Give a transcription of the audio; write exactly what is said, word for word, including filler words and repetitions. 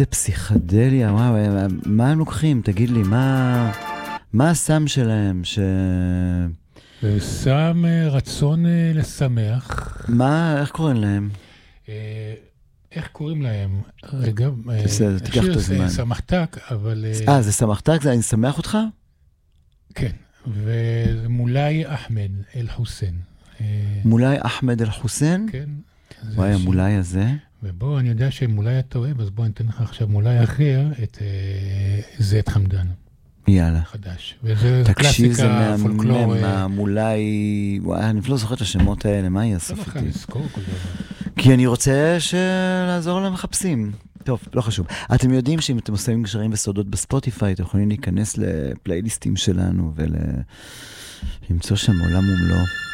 זה פסיכדליה, וואו, מה הם לוקחים? תגיד לי, מה, מה הסם שלהם? ש... סם רצון לשמח. מה, איך קוראים להם? איך קוראים להם? רגע, בסדר, תיקח את הזמן. זה סמכתק, אבל... אה, זה סמכתק? זה אני שמח אותך? כן, ומולי אחמד אל-חוסן. מולי אחמד אל-חוסן? כן. וואי, המולי הזה. ובוא, אני יודע שמולי אתה אוהב, אז בוא אני אתן לך עכשיו מולי אחר, את זית חמדן. יאללה. חדש. וזה קלאסיקה, פולקלור. תקשיב, זה מהמם, מולי... וואי, אני לא זוכר את השמות האלה, מה יהיה סוף איתי? לזכור כל דבר. כי אני רוצה לעזור למחפשים. טוב, לא חשוב. אתם יודעים שאם אתם עושים גשרים וסודות בספוטיפיי, אתם יכולים להיכנס לפלייליסטים שלנו ולמצוא שם עולם ומלואו.